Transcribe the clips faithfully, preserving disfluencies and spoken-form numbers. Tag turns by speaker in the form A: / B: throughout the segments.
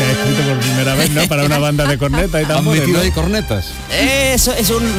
A: que ha escrito por primera vez, ¿no? Para una banda de cornetas y
B: ¿Han
A: tambores,
B: metido
A: ¿no?
B: ahí cornetas?
C: Eso es un...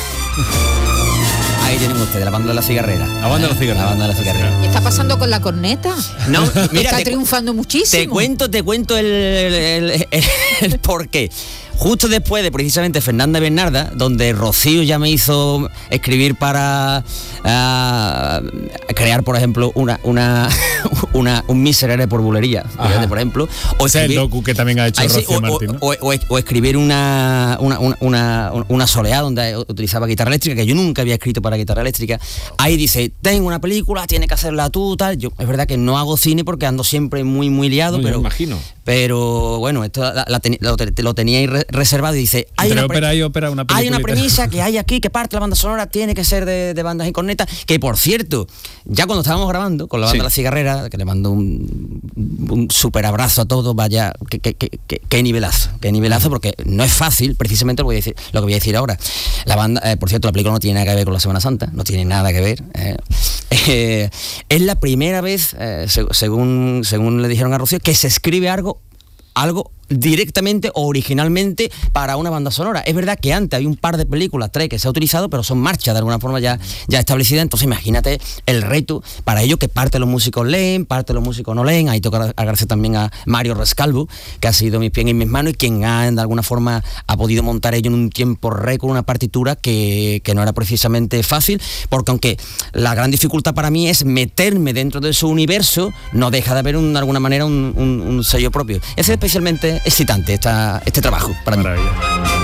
C: Ahí tienen ustedes, la banda de la cigarrera.
B: La banda de la cigarrera.
C: La banda de la cigarrera.
D: ¿Qué está pasando con la corneta?
C: No, mira,
D: está
C: te,
D: triunfando muchísimo.
C: Te cuento, te cuento el, el, el, el, el porqué. Justo después de precisamente Fernanda Bernarda, donde Rocío ya me hizo escribir para uh, crear, por ejemplo, una una, una un miserere por bulería, fíjate, por ejemplo. O
A: Ese es el
C: escribir,
A: docu que también ha hecho
C: Ay, sí,
A: Rocío
C: o,
A: Martín, ¿no?
C: o, o, o escribir una una, una, una, una soleá donde utilizaba guitarra eléctrica, que yo nunca había escrito para guitarra eléctrica. Ahí dice, tengo una película, tienes que hacerla tú, tal. Yo, es verdad que no hago cine porque ando siempre muy, muy liado,
B: No,
C: pero...
B: yo imagino.
C: Pero bueno, esto la, la ten, lo, lo tenía ahí re, reservado y dice, hay
A: Entre
C: una,
A: ópera y ópera, una
C: hay una
A: peliculita.
C: premisa que hay aquí, que parte de la banda sonora tiene que ser de, de bandas y cornetas, que por cierto, ya cuando estábamos grabando con la banda
B: Sí.
C: de La Cigarrera, que le mando un, un súper abrazo a todos, vaya, qué que, que, que, que nivelazo, qué nivelazo, porque no es fácil, precisamente lo, voy a decir, lo que voy a decir ahora. La banda, eh, por cierto, la película no tiene nada que ver con la Semana Santa, no tiene nada que ver. Eh, eh, es la primera vez, eh, se, según, según le dijeron a Rocío, que se escribe algo algo directamente o originalmente para una banda sonora. Es verdad que antes hay un par de películas, tres, que se ha utilizado, pero son marchas de alguna forma ya, ya establecidas. Entonces imagínate el reto para ello, que parte de los músicos leen, parte de los músicos no leen. Ahí toca agradecer también a Mario Rescalvo, que ha sido mis pies y mis manos, y quien ha de alguna forma ha podido montar ello en un tiempo récord, una partitura que, que no era precisamente fácil, porque aunque la gran dificultad para mí es meterme dentro de su universo, no deja de haber un, de alguna manera un, un, un sello propio. Es especialmente excitante esta, este trabajo para mí.
A: Maravilla.